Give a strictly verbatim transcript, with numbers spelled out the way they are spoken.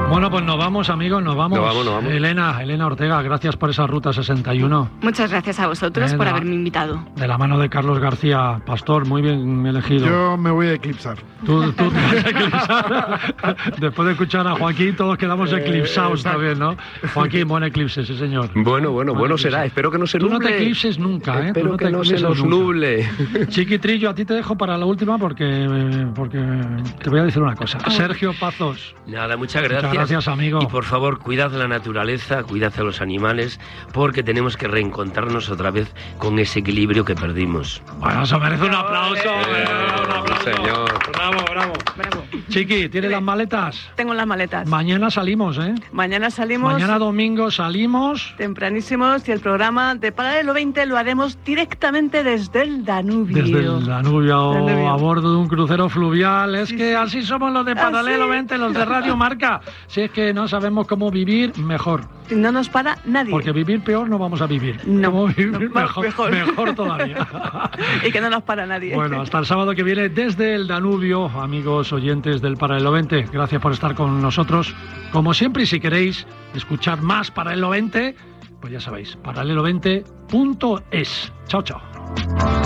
Bueno, pues nos vamos, amigos, nos vamos. Nos vamos, nos vamos. Elena, Elena Ortega, gracias por esa Ruta sesenta y uno. Muchas gracias a vosotros Eh, por de la- haberme invitado. De la mano de Carlos García Pastor, muy bien elegido. Yo me voy a eclipsar. Tú, tú te vas a eclipsar. Después de escuchar a Joaquín, todos quedamos eclipsados también, ¿no? Joaquín, buen eclipse, sí, señor. Bueno, bueno, Buen bueno eclipse. será. Espero que no se Tú nuble. no te eclipses nunca, ¿eh? Tú Espero no que te no se eclipses nos nunca. nuble. Chiquitrillo, a ti te dejo para la última porque, porque te voy a decir una cosa. Sergio Pazos. Nada, muchas gracias. Muchas gracias, amigo. Y por favor, cuidad la naturaleza, cuidad a los animales, porque tenemos que reencontrarnos otra vez con ese equilibrio que perdimos. Bueno, eso merece un aplauso. Eh, un aplauso. señor. Bravo, bravo. Bravo. Chiqui, ¿tienes las maletas? Tengo las maletas. Mañana salimos, ¿eh? Mañana salimos Mañana domingo salimos. tempranísimos y el programa de Paralelo veinte lo haremos directamente desde el Danubio. Desde el Danubio, Danubio. a bordo de un crucero fluvial. Es Sí, que sí. así somos los de Paralelo ¿Ah, sí? veinte, los de Radio Marca. Si es que no sabemos cómo vivir mejor. No nos para nadie. Porque vivir peor no vamos a vivir. No. Cómo vivir No, mejor, mejor. mejor todavía. Y que no nos para nadie. Bueno, hasta el sábado que viene desde el Danubio, amigos oyentes del Paralelo veinte. Gracias por estar con nosotros. Como siempre, y si queréis escuchar más Paralelo veinte, pues ya sabéis, paralelo veinte punto es. Chao, chao.